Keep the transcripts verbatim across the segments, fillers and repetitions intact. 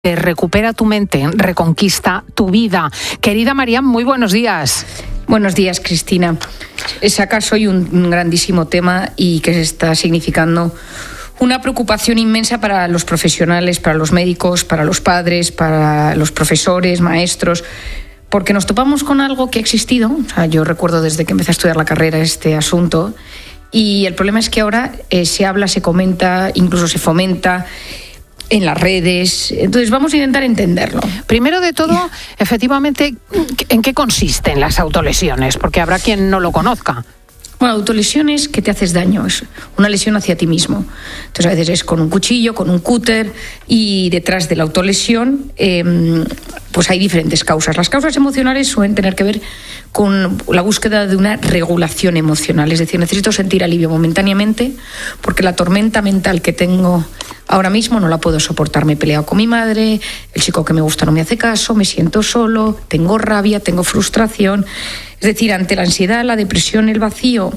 Recupera tu mente, reconquista tu vida. Querida Maríam, muy buenos días. Buenos días, Cristina. Sacas hoy un, un grandísimo tema y que se está significando una preocupación inmensa para los profesionales, para los médicos, para los padres, para los profesores, maestros, porque nos topamos con algo que ha existido. O sea, yo recuerdo desde que empecé a estudiar la carrera este asunto, y el problema es que ahora eh, se habla, se comenta, incluso se fomenta en las redes. Entonces vamos a intentar entenderlo. Primero de todo, efectivamente, ¿en qué consisten las autolesiones? Porque habrá quien no lo conozca. Bueno, autolesiones que te haces daño, es una lesión hacia ti mismo. Entonces a veces es con un cuchillo, con un cúter, y detrás de la autolesión eh, pues hay diferentes causas. Las causas emocionales suelen tener que ver con la búsqueda de una regulación emocional, es decir, necesito sentir alivio momentáneamente porque la tormenta mental que tengo ahora mismo no la puedo soportar. Me he peleado con mi madre, el chico que me gusta no me hace caso, me siento solo, tengo rabia, tengo frustración. Es decir, ante la ansiedad, la depresión, el vacío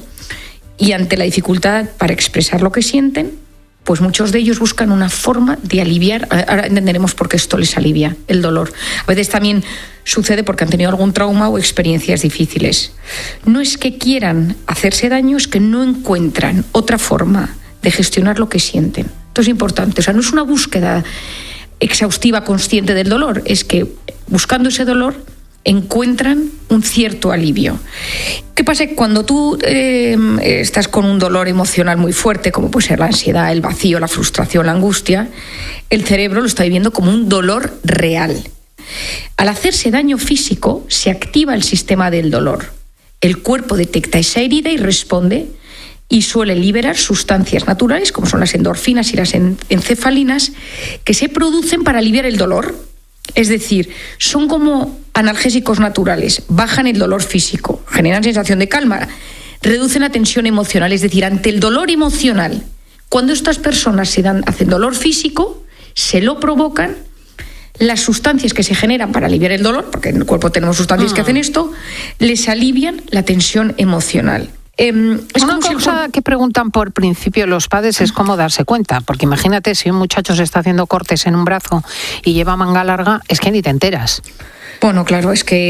y ante la dificultad para expresar lo que sienten, pues muchos de ellos buscan una forma de aliviar. Ahora entenderemos por qué esto les alivia, el dolor. A veces también sucede porque han tenido algún trauma o experiencias difíciles. No es que quieran hacerse daño, es que no encuentran otra forma de gestionar lo que sienten. Esto es importante. O sea, no es una búsqueda exhaustiva, consciente del dolor, es que buscando ese dolor encuentran un cierto alivio. ¿Qué pasa? Cuando tú eh, estás con un dolor emocional muy fuerte, como puede ser la ansiedad, el vacío, la frustración, la angustia, el cerebro lo está viviendo como un dolor real. Al hacerse daño físico, se activa el sistema del dolor. El cuerpo detecta esa herida y responde, y suele liberar sustancias naturales, como son las endorfinas y las encefalinas, que se producen para aliviar el dolor. Es decir, son como analgésicos naturales, bajan el dolor físico, generan sensación de calma, reducen la tensión emocional. Es decir, ante el dolor emocional, cuando estas personas se dan, hacen dolor físico, se lo provocan, las sustancias que se generan para aliviar el dolor, porque en el cuerpo tenemos sustancias ah. que hacen esto, les alivian la tensión emocional. Eh, es Una cosa si el... que preguntan por principio los padres es cómo darse cuenta, porque imagínate si un muchacho se está haciendo cortes en un brazo y lleva manga larga, es que ni te enteras. Bueno, claro, es que,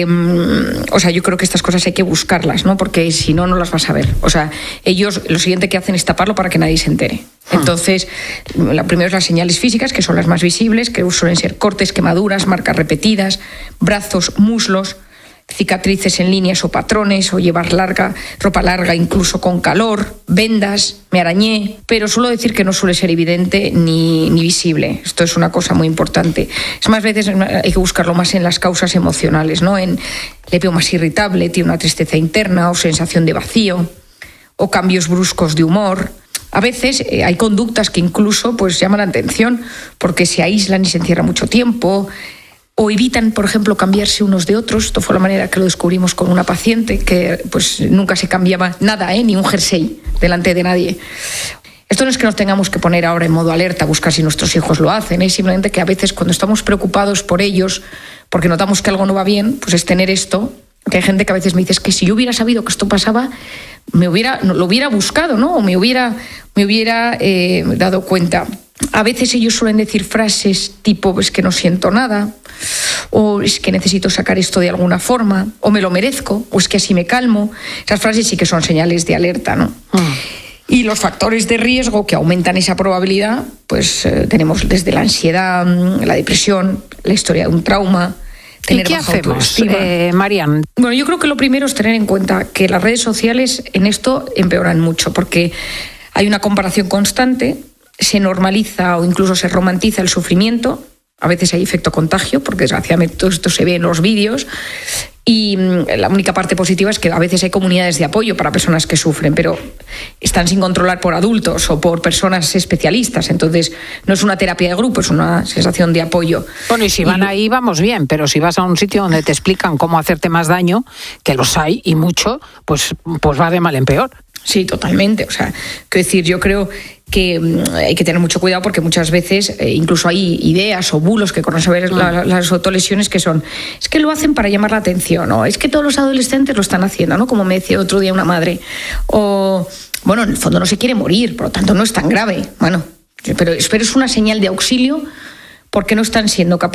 o sea, yo creo que estas cosas hay que buscarlas, ¿no? Porque si no, no las vas a ver. O sea, ellos lo siguiente que hacen es taparlo para que nadie se entere. Entonces, la primero es las señales físicas, que son las más visibles, que suelen ser cortes, quemaduras, marcas repetidas, brazos, muslos, cicatrices en líneas o patrones, o llevar larga, ropa larga incluso con calor, vendas, me arañé, pero suelo decir que no suele ser evidente ni, ni visible. Esto es una cosa muy importante. Es más, veces hay que buscarlo más en las causas emocionales, ¿no? En, le veo más irritable, tiene una tristeza interna o sensación de vacío, o cambios bruscos de humor. A veces eh, hay conductas que incluso pues, llaman la atención porque se aíslan y se encierran mucho tiempo, o evitan, por ejemplo, cambiarse unos de otros. Esto fue la manera que lo descubrimos con una paciente que pues nunca se cambiaba nada, ¿eh? Ni un jersey delante de nadie. Esto no es que nos tengamos que poner ahora en modo alerta a buscar si nuestros hijos lo hacen, es ¿eh? Simplemente que a veces cuando estamos preocupados por ellos, porque notamos que algo no va bien, pues es tener esto, que hay gente que a veces me dice es que si yo hubiera sabido que esto pasaba, me hubiera, lo hubiera buscado, ¿no? O me hubiera, me hubiera eh, dado cuenta. A veces ellos suelen decir frases tipo es que no siento nada, o es que necesito sacar esto de alguna forma, o me lo merezco, o es que así me calmo. Esas frases sí que son señales de alerta, ¿no? Mm. Y los factores de riesgo que aumentan esa probabilidad, pues eh, tenemos desde la ansiedad, la depresión, la historia de un trauma, tener ¿Y qué baja hacemos, autoestima. Eh, Maríam? Bueno, yo creo que lo primero es tener en cuenta que las redes sociales en esto empeoran mucho, porque hay una comparación constante, se normaliza o incluso se romantiza el sufrimiento. A veces hay efecto contagio, porque desgraciadamente todo esto se ve en los vídeos. Y la única parte positiva es que a veces hay comunidades de apoyo para personas que sufren, pero están sin controlar por adultos o por personas especialistas. Entonces, no es una terapia de grupo, es una sensación de apoyo. Bueno, y si van y... ahí, vamos bien, pero si vas a un sitio donde te explican cómo hacerte más daño, que los hay y mucho, pues, pues va de mal en peor. Sí, totalmente. O sea, quiero decir, yo creo que hay que tener mucho cuidado porque muchas veces eh, incluso hay ideas o bulos que conocen ver mm. la, las autolesiones que son, es que lo hacen para llamar la atención, o es que todos los adolescentes lo están haciendo, ¿no? Como me decía otro día una madre. O, bueno, en el fondo no se quiere morir, por lo tanto no es tan grave. Bueno, pero, pero es una señal de auxilio porque no están siendo capaces